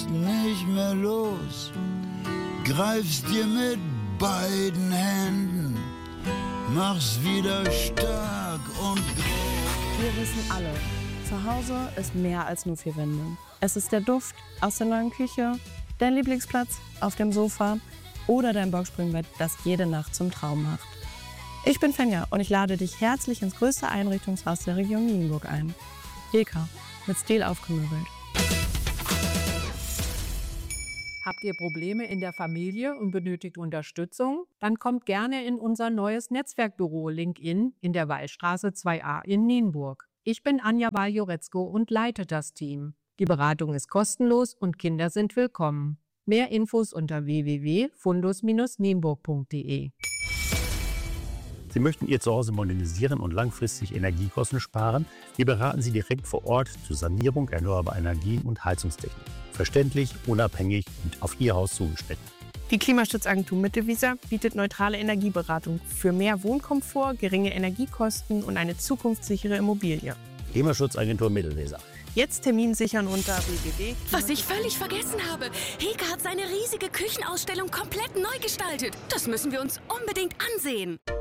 nicht mehr los. Greifst dir mit beiden Händen, mach's wieder stark und groß. Wir wissen alle, zu Hause ist mehr als nur 4 Wände. Es ist der Duft aus der neuen Küche, dein Lieblingsplatz auf dem Sofa oder dein Boxspringbett, das jede Nacht zum Traum macht. Ich bin Fenja und ich lade dich herzlich ins größte Einrichtungshaus der Region Nienburg ein. Heka, mit Stil aufgemöbelt. Habt ihr Probleme in der Familie und benötigt Unterstützung? Dann kommt gerne in unser neues Netzwerkbüro LinkedIn in der Wallstraße 2a in Nienburg. Ich bin Anja Baljoretzko und leite das Team. Die Beratung ist kostenlos und Kinder sind willkommen. Mehr Infos unter www.fundus-nienburg.de. Sie möchten Ihr Zuhause modernisieren und langfristig Energiekosten sparen? Wir beraten Sie direkt vor Ort zur Sanierung erneuerbarer Energien und Heizungstechnik. Verständlich, unabhängig und auf Ihr Haus zugeschnitten. Die Klimaschutzagentur Mittelweser bietet neutrale Energieberatung für mehr Wohnkomfort, geringe Energiekosten und eine zukunftssichere Immobilie. Klimaschutzagentur Mittelweser. Jetzt Termin sichern unter www. Was ich völlig vergessen habe. Heka hat seine riesige Küchenausstellung komplett neu gestaltet. Das müssen wir uns unbedingt ansehen.